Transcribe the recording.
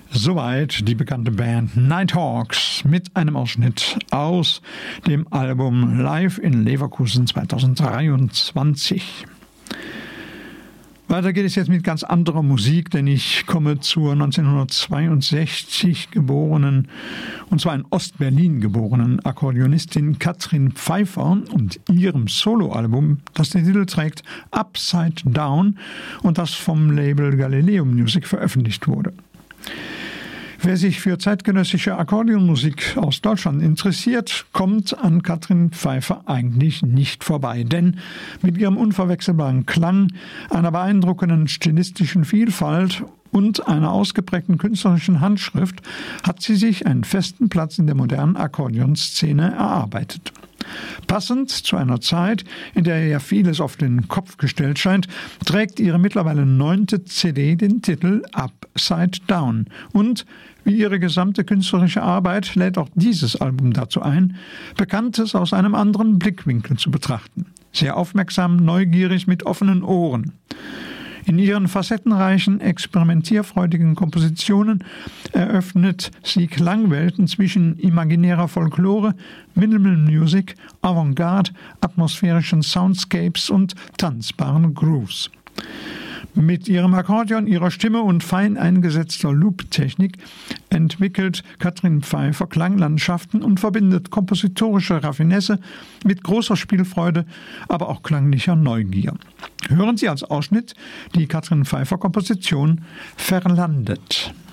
Soweit die bekannte Band Nighthawks mit einem Ausschnitt aus dem Album Live in Leverkusen 2023. Weiter geht es jetzt mit ganz anderer Musik, denn ich komme zur 1962 geborenen, und zwar in Ostberlin geborenen Akkordeonistin Katrin Pfeiffer und ihrem Soloalbum, das den Titel trägt Upside Down und das vom Label Galileo Music veröffentlicht wurde. Wer sich für zeitgenössische Akkordeonmusik aus Deutschland interessiert, kommt an Katrin Pfeiffer eigentlich nicht vorbei. Denn mit ihrem unverwechselbaren Klang, einer beeindruckenden stilistischen Vielfalt und einer ausgeprägten künstlerischen Handschrift hat sie sich einen festen Platz in der modernen Akkordeonszene erarbeitet. Passend zu einer Zeit, in der ja vieles auf den Kopf gestellt scheint, trägt ihre mittlerweile 9. CD den Titel Upside Down. Und wie ihre gesamte künstlerische Arbeit lädt auch dieses Album dazu ein, Bekanntes aus einem anderen Blickwinkel zu betrachten. Sehr aufmerksam, neugierig, mit offenen Ohren. In ihren facettenreichen, experimentierfreudigen Kompositionen eröffnet sie Klangwelten zwischen imaginärer Folklore, Minimal Music, Avantgarde, atmosphärischen Soundscapes und tanzbaren Grooves. Mit ihrem Akkordeon, ihrer Stimme und fein eingesetzter Loop-Technik entwickelt Katrin Pfeiffer Klanglandschaften und verbindet kompositorische Raffinesse mit großer Spielfreude, aber auch klanglicher Neugier. Hören Sie als Ausschnitt die Katrin Pfeiffer Komposition Verlandet.